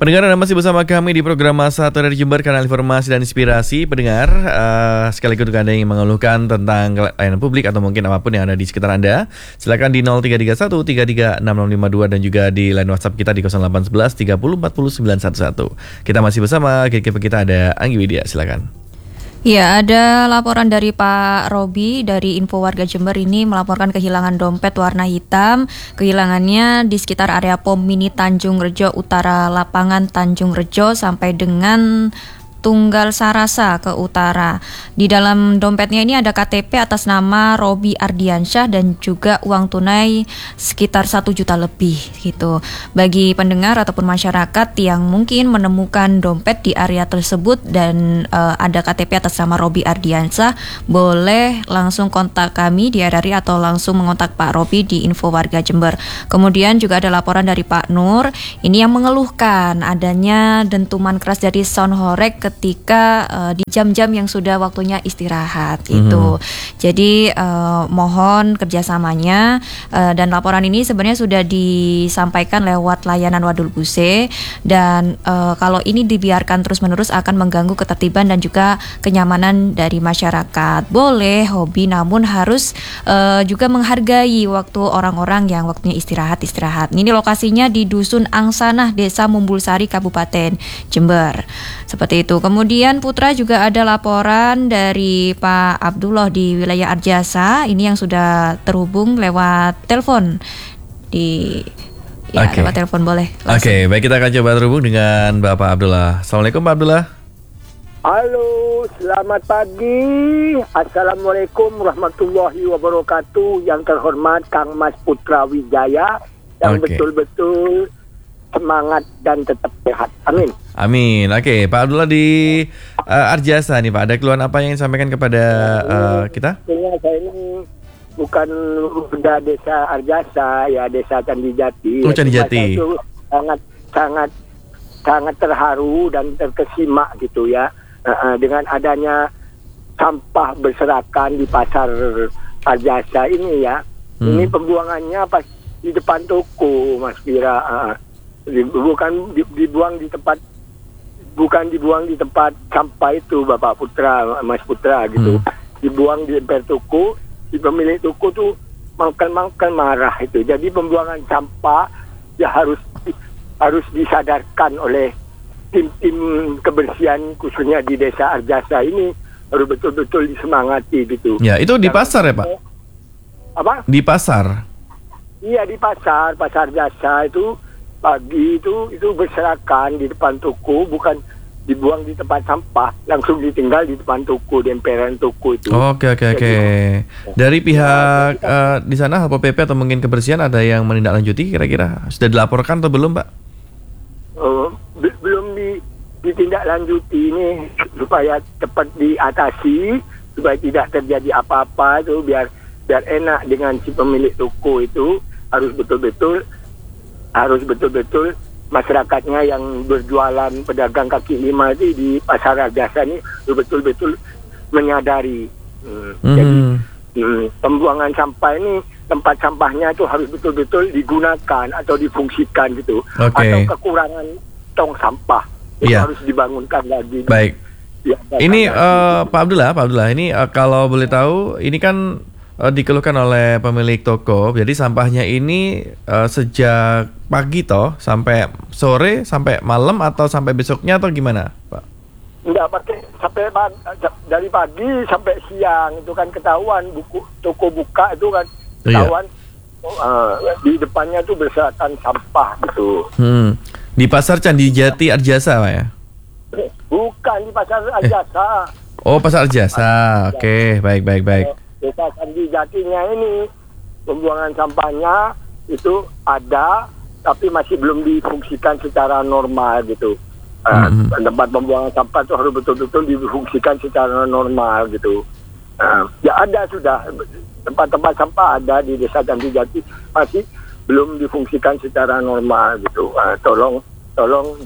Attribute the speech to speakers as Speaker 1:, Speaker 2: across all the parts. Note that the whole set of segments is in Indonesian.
Speaker 1: Pendengar, Anda masih bersama kami di program Masa dari Jember, kanal informasi dan inspirasi. Pendengar, sekaligus untuk Anda yang mengeluhkan tentang layanan publik atau mungkin apapun yang ada di sekitar Anda, silakan di 0331 336652 dan juga di line WhatsApp kita di 0811 30 40 911. Kita masih bersama, kita ada Anggi Widya, silakan.
Speaker 2: Ya, ada laporan dari Pak Robi dari Info Warga Jember ini melaporkan kehilangan dompet warna hitam. Kehilangannya di sekitar area POM Mini Tanjung Rejo Utara, lapangan Tanjung Rejo sampai dengan Tunggal Sarasa ke utara. Di dalam dompetnya ini ada KTP atas nama Robi Ardiansyah dan juga uang tunai sekitar 1 juta lebih gitu. Bagi pendengar ataupun masyarakat yang mungkin menemukan dompet di area tersebut dan ada KTP atas nama Robi Ardiansyah, boleh langsung kontak kami di RRI atau langsung mengontak Pak Robi di Info Warga Jember. Kemudian juga ada laporan dari Pak Nur, ini yang mengeluhkan adanya dentuman keras dari sound horeg ketika di jam-jam yang sudah waktunya istirahat itu. Jadi mohon kerjasamanya dan laporan ini sebenarnya sudah disampaikan lewat layanan Wadul Buse dan kalau ini dibiarkan terus-menerus akan mengganggu ketertiban dan juga kenyamanan dari masyarakat. Boleh hobi namun harus juga menghargai waktu orang-orang yang waktunya istirahat. Ini lokasinya di Dusun Angsanah, Desa Mumbulsari, Kabupaten Jember. Seperti itu. Kemudian Putra juga ada laporan dari Pak Abdullah di wilayah Arjasa. Ini yang sudah terhubung lewat telepon lewat telepon boleh.
Speaker 1: Oke, baik, kita akan coba terhubung dengan Bapak Abdullah. Assalamualaikum Pak Abdullah.
Speaker 3: Halo, selamat pagi. Assalamualaikum warahmatullahi wabarakatuh. Yang terhormat Kang Mas Putra Wijaya yang betul-betul semangat dan tetap sehat. Amin.
Speaker 1: Amin. Oke, Pak Abdullah di Arjasa nih Pak, ada keluhan apa yang ingin sampaikan kepada kita?
Speaker 3: Saya ini bukan benda desa Arjasa, ya desa Candijati.
Speaker 1: Oh, Candijati.
Speaker 3: Itu sangat terharu dan terkesima gitu ya, dengan adanya sampah berserakan di pasar Arjasa ini ya. Ini pembuangannya pas di depan toko, Mas Kira. Dibuang di tempat sampah itu, Bapak Putra, Mas Putra gitu. Dibuang di emper toko, di pemilik toko tuh mangkal marah itu. Jadi pembuangan sampah ya harus disadarkan oleh tim-tim kebersihan khususnya di Desa Arjasa ini, harus betul-betul disemangati gitu.
Speaker 1: Ya, itu di pasar ya Pak?
Speaker 3: Apa?
Speaker 1: Di pasar?
Speaker 3: Iya, di pasar Arjasa itu. Pagi itu berserakan di depan toko, bukan dibuang di tempat sampah, langsung ditinggal di depan toko, di emperan toko itu.
Speaker 1: Oke. Dari pihak di sana Satpol PP atau mungkin kebersihan ada yang menindaklanjuti kira-kira? Sudah dilaporkan atau belum, Pak?
Speaker 3: Belum ditindaklanjuti ini supaya cepat diatasi, supaya tidak terjadi apa-apa itu, biar enak dengan si pemilik toko itu. Harus betul-betul masyarakatnya yang berjualan pedagang kaki lima itu di pasar Arjasa ini betul-betul menyadari. Jadi pembuangan sampah ini, tempat sampahnya itu harus betul-betul digunakan atau difungsikan gitu. Atau kekurangan tong sampah itu harus dibangunkan lagi.
Speaker 1: Baik. Ini Pak Abdullah, ini kalau boleh tahu, ini kan dikeluhkan oleh pemilik toko. Jadi sampahnya ini sejak pagi toh sampai sore, sampai malam atau sampai besoknya atau gimana, Pak?
Speaker 3: Enggak, sampai dari pagi sampai siang itu kan ketahuan, toko buka itu kan ketahuan. Di depannya tuh berserakan sampah gitu.
Speaker 1: Di pasar Candijati Arjasa, Pak ya?
Speaker 3: Bukan di pasar Arjasa.
Speaker 1: Oh, pasar Arjasa. Oke, baik.
Speaker 3: Desa Candijatinya ini pembuangan sampahnya itu ada, tapi masih belum difungsikan secara normal gitu. Tempat pembuangan sampah itu harus betul-betul difungsikan secara normal gitu. Ya ada sudah tempat-tempat sampah ada di Desa Candijati, masih belum difungsikan secara normal gitu. Tolong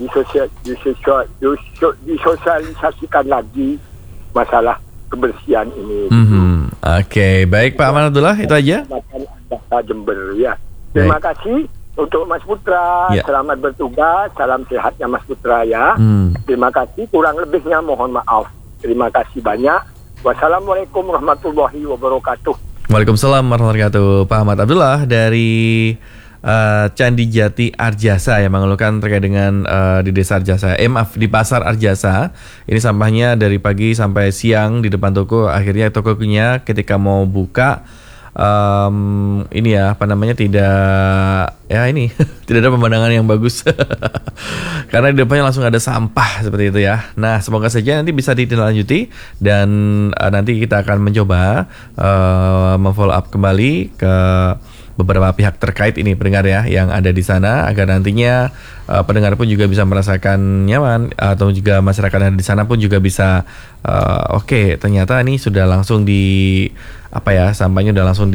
Speaker 3: disosialisasikan lagi masalah kebersihan ini. Gitu.
Speaker 1: Oke, baik Pak Amanatullah, itu aja.
Speaker 3: Jember ya. Terima kasih. untuk Mas Putra,
Speaker 1: Ya.
Speaker 3: selamat bertugas, salam sehatnya Mas Putra ya. Terima kasih, kurang lebihnya mohon maaf. Terima kasih banyak. Wassalamualaikum warahmatullahi wabarakatuh.
Speaker 1: Waalaikumsalam warahmatullahi wabarakatuh. Pak Ahmad Abdullah dari Candi Jati Arjasa yang mengeluhkan terkait dengan di desa Arjasa, maaf, di pasar Arjasa. Ini sampahnya dari pagi sampai siang di depan toko. Akhirnya tokonya ketika mau buka ini ya, apa namanya, tidak tidak ada pemandangan yang bagus karena di depannya langsung ada sampah seperti itu ya. Nah, semoga saja nanti bisa ditindaklanjuti dan nanti kita akan mencoba memfollow up kembali ke beberapa pihak terkait ini, pendengar ya, yang ada di sana, agar nantinya pendengar pun juga bisa merasakan nyaman, atau juga masyarakat yang ada di sana pun juga bisa oke, ternyata ini sudah langsung sampahnya udah langsung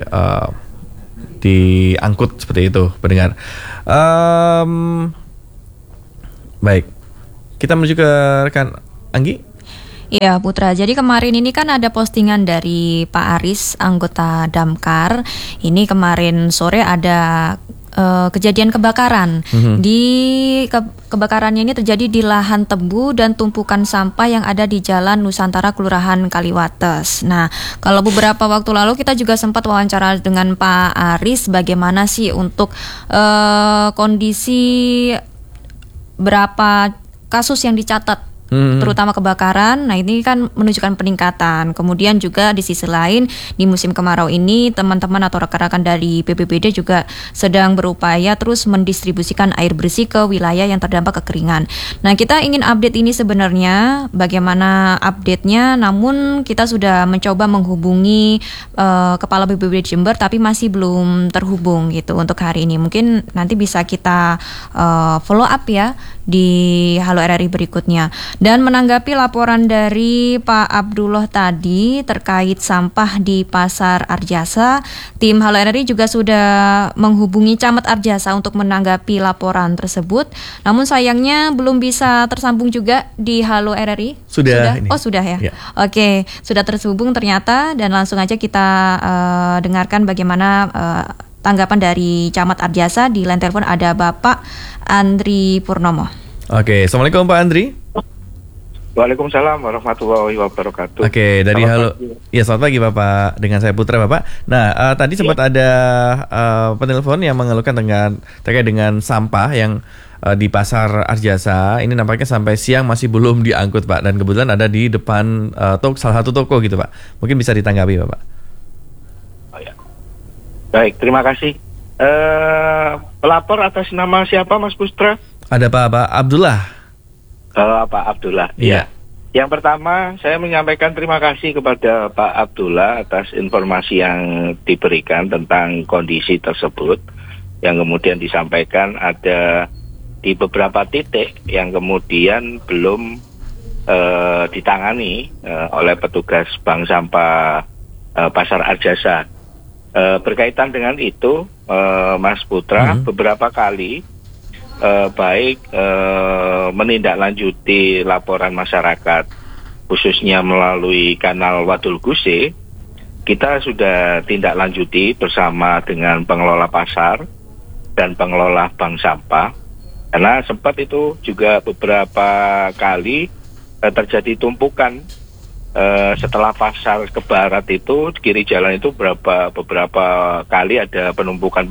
Speaker 1: diangkut seperti itu, pendengar. Baik, kita menuju ke rekan Anggi.
Speaker 2: Iya Putra, jadi kemarin ini kan ada postingan dari Pak Aris, anggota Damkar. Ini kemarin sore ada kejadian kebakaran. Di kebakarannya ini terjadi di lahan tebu dan tumpukan sampah yang ada di Jalan Nusantara, Kelurahan Kaliwates. Nah, kalau beberapa waktu lalu kita juga sempat wawancara dengan Pak Aris, bagaimana sih untuk kondisi berapa kasus yang dicatat, terutama kebakaran. Nah, ini kan menunjukkan peningkatan. Kemudian juga di sisi lain, di musim kemarau ini teman-teman atau rekan-rekan dari BPBD juga sedang berupaya terus mendistribusikan air bersih ke wilayah yang terdampak kekeringan. Nah, kita ingin update ini sebenarnya bagaimana update-nya, namun kita sudah mencoba menghubungi Kepala BPBD Jember tapi masih belum terhubung gitu untuk hari ini. Mungkin nanti bisa kita follow up ya di Halo RRI berikutnya. Dan menanggapi laporan dari Pak Abdullah tadi terkait sampah di Pasar Arjasa, tim Halo RRI juga sudah menghubungi Camat Arjasa untuk menanggapi laporan tersebut. Namun sayangnya belum bisa tersambung juga di Halo RRI.
Speaker 1: Sudah? Ini.
Speaker 2: Oh, sudah ya?
Speaker 1: Ya.
Speaker 2: Oke, sudah tersambung ternyata, dan langsung aja kita dengarkan bagaimana tanggapan dari Camat Arjasa. Di line telepon ada Bapak Andri Purnomo.
Speaker 1: Oke, Assalamualaikum Pak Andri.
Speaker 4: Waalaikumsalam warahmatullahi wabarakatuh.
Speaker 1: Oke, dari Halo. Ya, selamat pagi Bapak. Dengan saya Putra, Bapak. Nah, tadi sempat ada penelpon yang mengeluhkan terkait dengan sampah yang di Pasar Arjasa. Ini nampaknya sampai siang masih belum diangkut, Pak. Dan kebetulan ada di depan salah satu toko gitu, Pak. Mungkin bisa ditanggapi, Bapak.
Speaker 4: Oh, ya. Baik, terima kasih. Pelapor atas nama siapa, Mas Putra?
Speaker 1: Ada Pak Abdullah.
Speaker 4: Pak Abdullah.
Speaker 1: Iya.
Speaker 4: Yang pertama, saya menyampaikan terima kasih kepada Pak Abdullah atas informasi yang diberikan tentang kondisi tersebut, yang kemudian disampaikan ada di beberapa titik yang kemudian belum ditangani oleh petugas bank sampah Pasar Arjasa. Berkaitan dengan itu, Mas Putra, beberapa kali baik menindaklanjuti laporan masyarakat khususnya melalui kanal Wadul Guse, kita sudah tindak lanjuti bersama dengan pengelola pasar dan pengelola bank sampah, karena sempat itu juga beberapa kali terjadi tumpukan setelah pasar ke barat itu, di kiri jalan itu beberapa kali ada penumpukan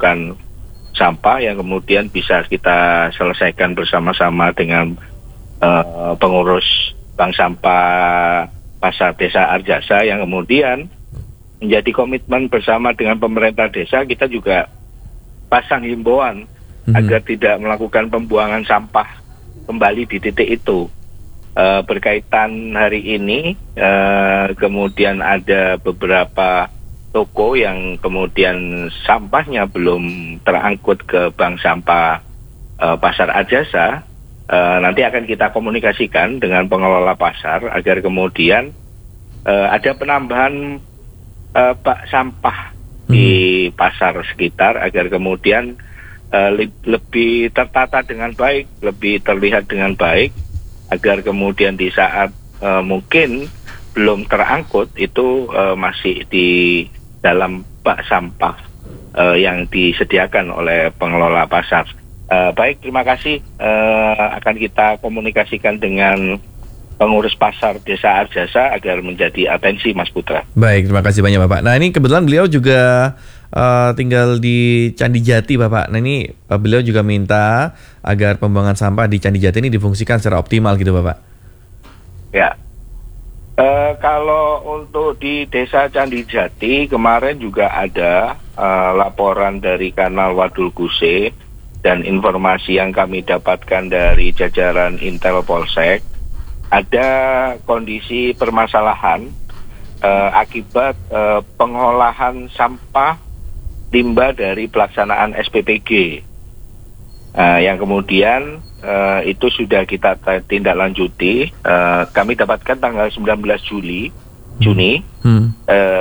Speaker 4: sampah yang kemudian bisa kita selesaikan bersama-sama dengan pengurus bank sampah Pasar Desa Arjasa, yang kemudian menjadi komitmen bersama dengan pemerintah desa. Kita juga pasang himbauan agar tidak melakukan pembuangan sampah kembali di titik itu. Berkaitan hari ini kemudian ada beberapa toko yang kemudian sampahnya belum terangkut ke bank sampah Pasar Arjasa. Nanti akan kita komunikasikan dengan pengelola pasar agar kemudian ada penambahan bak sampah di pasar sekitar, agar kemudian lebih tertata dengan baik, lebih terlihat dengan baik, agar kemudian di saat mungkin belum terangkut itu masih di dalam bak sampah yang disediakan oleh pengelola pasar. Baik, terima kasih. Akan kita komunikasikan dengan pengurus pasar Desa Arjasa agar menjadi atensi, Mas Putra.
Speaker 1: Baik, terima kasih banyak Bapak. Nah ini kebetulan beliau juga tinggal di Candi Jati Bapak. Nah ini beliau juga minta agar pembuangan sampah di Candi Jati ini difungsikan secara optimal gitu Bapak.
Speaker 4: Ya. Kalau untuk di Desa Candi Jati kemarin juga ada laporan dari kanal Wadul Guse dan informasi yang kami dapatkan dari jajaran Intel Polsek, ada kondisi permasalahan akibat pengolahan sampah limbah dari pelaksanaan SPPG yang kemudian itu sudah kita tindak lanjuti. Kami dapatkan tanggal 19 Juli 19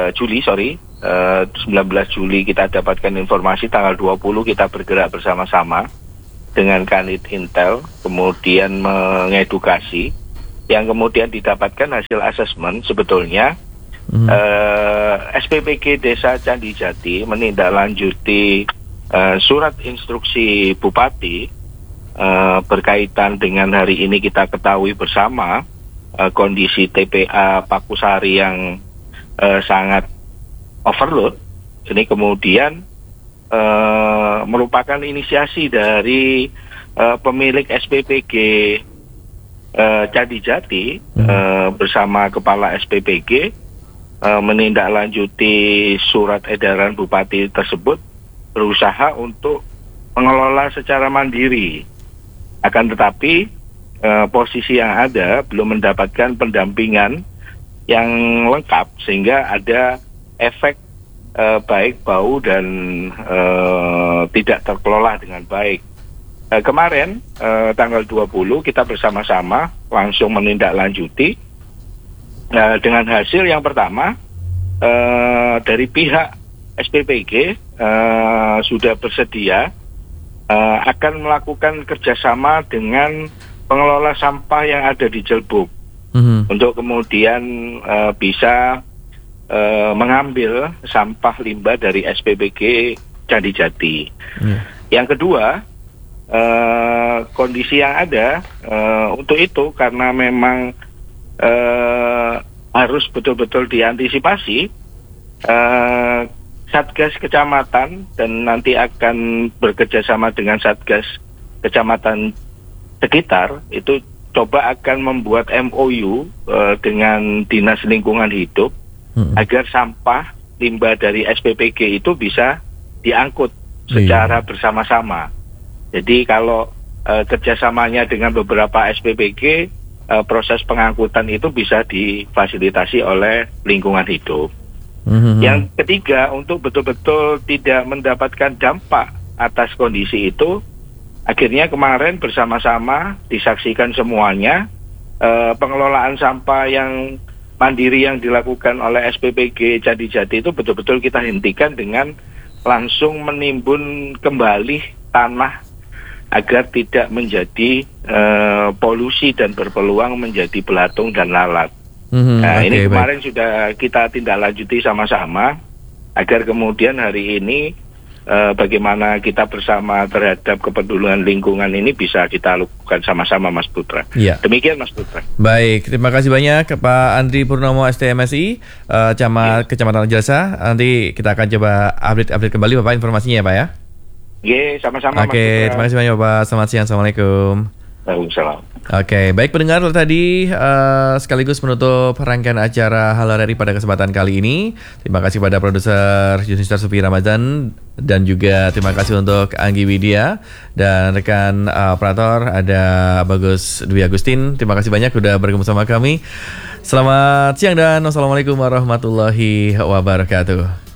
Speaker 4: Juli kita dapatkan informasi, tanggal 20 kita bergerak bersama-sama dengan Kanit Intel, kemudian mengedukasi, yang kemudian didapatkan hasil asesmen sebetulnya SPPG Desa Candi Jati menindaklanjuti surat instruksi Bupati berkaitan dengan hari ini kita ketahui bersama kondisi TPA Pakusari yang sangat overload. Ini kemudian merupakan inisiasi dari pemilik SPPG Candi Jati bersama Kepala SPPG menindaklanjuti surat edaran Bupati tersebut, berusaha untuk mengelola secara mandiri. Akan tetapi posisi yang ada belum mendapatkan pendampingan yang lengkap sehingga ada efek baik bau dan tidak terkelola dengan baik. Kemarin tanggal 20 kita bersama-sama langsung menindaklanjuti dengan hasil yang pertama dari pihak SPPG sudah bersedia akan melakukan kerjasama dengan pengelola sampah yang ada di Jelbuk untuk kemudian bisa mengambil sampah limbah dari SPPG Candi Jati. Yang kedua, kondisi yang ada untuk itu karena memang harus betul-betul diantisipasi, Satgas Kecamatan dan nanti akan bekerjasama dengan Satgas Kecamatan sekitar itu coba akan membuat MOU dengan Dinas Lingkungan Hidup agar sampah limbah dari SPPG itu bisa diangkut secara bersama-sama. Jadi kalau kerjasamanya dengan beberapa SPPG, proses pengangkutan itu bisa difasilitasi oleh lingkungan hidup. Yang ketiga, untuk betul-betul tidak mendapatkan dampak atas kondisi itu, akhirnya kemarin bersama-sama disaksikan semuanya, pengelolaan sampah yang mandiri yang dilakukan oleh SPPG Candi Jati itu betul-betul kita hentikan dengan langsung menimbun kembali tanah agar tidak menjadi polusi dan berpeluang menjadi belatung dan lalat. Ini kemarin sudah kita tindak lanjuti sama-sama agar kemudian hari ini bagaimana kita bersama terhadap kepedulian lingkungan ini bisa kita lakukan sama-sama, Mas Putra. Ya. Demikian, Mas Putra.
Speaker 1: Baik, terima kasih banyak Pak Andri Purnomo STMSI Kecamatan Arjasa. Nanti kita akan coba update kembali Bapak informasinya ya Pak ya.
Speaker 4: Oke, sama-sama.
Speaker 1: Oke, terima kasih banyak Bapak. Selamat siang, Assalamualaikum.
Speaker 4: Waalaikumsalam.
Speaker 1: Oke, baik pendengar, tadi sekaligus menutup rangkaian acara Halo RRI pada kesempatan kali ini. Terima kasih pada produser Yunistar Sufi Ramadan dan juga terima kasih untuk Anggi Widya dan rekan operator ada Bagus Dwi Agustin. Terima kasih banyak sudah bergabung sama kami. Selamat siang dan wassalamualaikum warahmatullahi wabarakatuh.